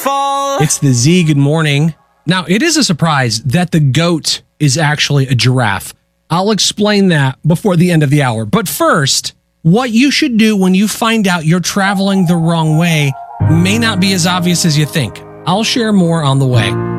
fall. It's the Z. Good morning. Now, it is a surprise that the goat is actually a giraffe. I'll explain that before the end of the hour. But first, what you should do when you find out you're traveling the wrong way may not be as obvious as you think. I'll share more on the way.